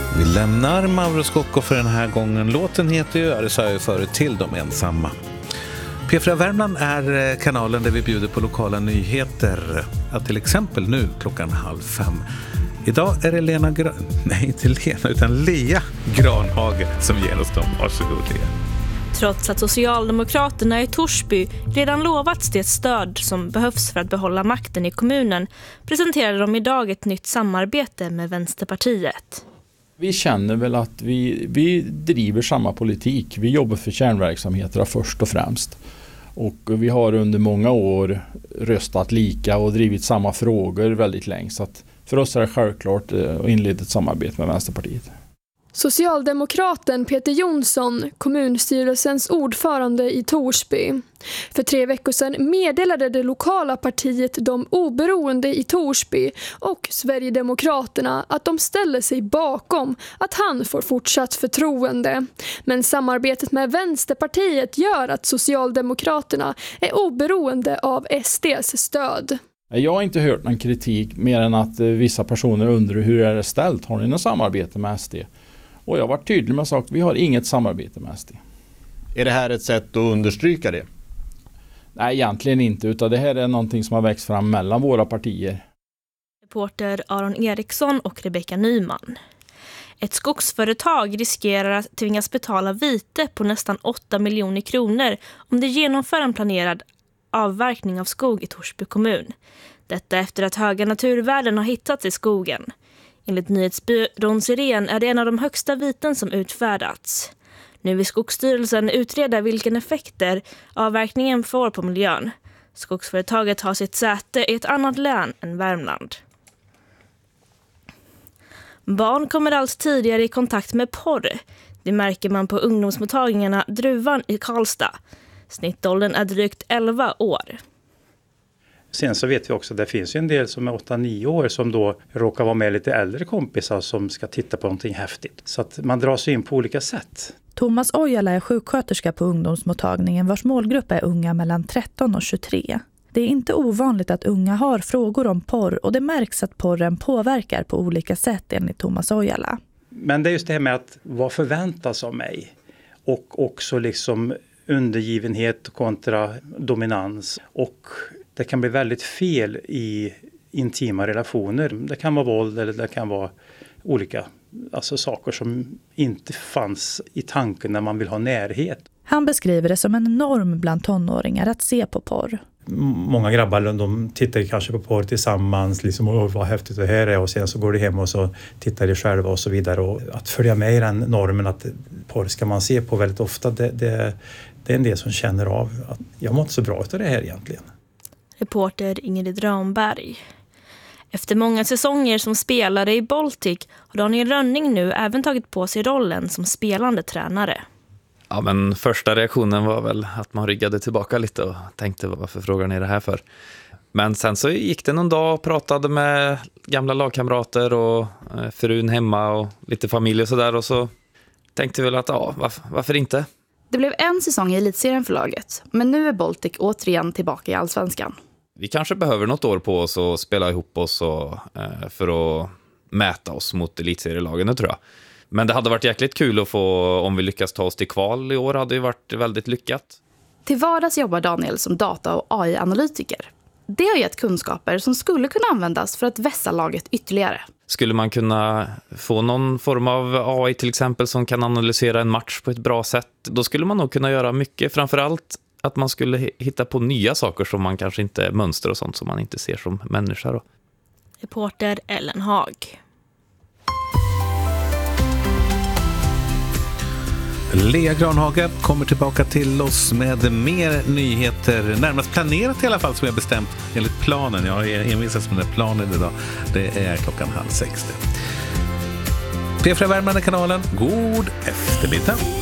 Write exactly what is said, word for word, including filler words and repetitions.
Vi lämnar Mauro Scocco för den här gången. Låten heter ju, det sa jag ju förut, Till de ensamma. P fyra Värmland är kanalen där vi bjuder på lokala nyheter. Att till exempel nu klockan halv fem. Idag är det Lena Gra- Nej, inte Lena utan Lea Granhage som ger oss dem. Varsågod Lea. Trots att Socialdemokraterna i Torsby redan lovats det stöd som behövs för att behålla makten i kommunen presenterade de idag ett nytt samarbete med Vänsterpartiet. Vi känner väl att vi, vi driver samma politik. Vi jobbar för kärnverksamheter först och främst. Och vi har under många år röstat lika och drivit samma frågor väldigt länge. Så att för oss är det självklart att inleda ett samarbete med Vänsterpartiet. Socialdemokraten Peter Jonsson, kommunstyrelsens ordförande i Torsby. För tre veckor sedan meddelade det lokala partiet De oberoende i Torsby och Sverigedemokraterna att de ställer sig bakom att han får fortsatt förtroende. Men samarbetet med Vänsterpartiet gör att Socialdemokraterna är oberoende av S D:s stöd. Jag har inte hört någon kritik mer än att vissa personer undrar hur är det ställt. Har ni något samarbete med S D? Och jag har varit tydlig med sagt, vi har inget samarbete med S D. Är det här ett sätt att understryka det? Nej, egentligen inte. Utan det här är någonting som har växt fram mellan våra partier. Reporter Aron Eriksson och Rebecka Nyman. Ett skogsföretag riskerar att tvingas betala vite på nästan åtta miljoner kronor om det genomför en planerad avverkning av skog i Torsby kommun. Detta efter att höga naturvärden har hittats i skogen. Enligt nyhetsbyrån Siren är det en av de högsta viten som utfärdats. Nu vill Skogsstyrelsen utreda vilken effekter avverkningen får på miljön. Skogsföretaget har sitt säte i ett annat län än Värmland. Barn kommer allt tidigare i kontakt med porr. Det märker man på ungdomsmottagningarna Druvan i Karlstad. Snittåldern är drygt elva år. Sen så vet vi också att det finns ju en del som är åtta nio år som då råkar vara med lite äldre kompisar som ska titta på någonting häftigt. Så att man drar sig in på olika sätt. Thomas Ojala är sjuksköterska på ungdomsmottagningen vars målgrupp är unga mellan tretton och tjugotre. Det är inte ovanligt att unga har frågor om porr och det märks att porren påverkar på olika sätt enligt Thomas Ojala. Men det är just det här med att vad förväntas av mig och också liksom undergivenhet kontra dominans och det kan bli väldigt fel i intima relationer. Det kan vara våld eller det kan vara olika alltså saker som inte fanns i tanken när man vill ha närhet. Han beskriver det som en norm bland tonåringar att se på porr. Många grabbar de tittar kanske på porr tillsammans, liksom, och vad häftigt det här är och sen så går de hem och så tittar de själva och så vidare. Och att följa med i den normen att porr ska man se på väldigt ofta, det, det, det är en del som känner av att jag mår inte så bra av det här egentligen. Reporter Ingrid Ramberg. Efter många säsonger som spelare i Baltic har Daniel Rönning nu även tagit på sig rollen som spelande tränare. Ja, men första reaktionen var väl att man ryggade tillbaka lite och tänkte varför frågar ni det här för? Men sen så gick det någon dag och pratade med gamla lagkamrater och frun hemma och lite familj och sådär och så tänkte vi väl att ja, varför, varför inte? Det blev en säsong i elitserien för laget, men nu är Baltic återigen tillbaka i Allsvenskan. Vi kanske behöver något år på oss och spela ihop oss och, eh, för att mäta oss mot elitserielagen, det tror jag. Men det hade varit jäkligt kul att få, om vi lyckas ta oss till kval i år hade det varit väldigt lyckat. Till vardags jobbar Daniel som data- och A I-analytiker. Det har gett kunskaper som skulle kunna användas för att vässa laget ytterligare. Skulle man kunna få någon form av A I till exempel som kan analysera en match på ett bra sätt, då skulle man nog kunna göra mycket. Framförallt att man skulle hitta på nya saker som man kanske inte, mönster och sånt som man inte ser som människa då. Reporter Ellen Hag. Lea Granhage kommer tillbaka till oss med mer nyheter, närmast planerat i alla fall som jag bestämt enligt planen. Jag är envisats med den planen idag. Det är klockan halv sex. P fyra Värmland-kanalen. God eftermiddag.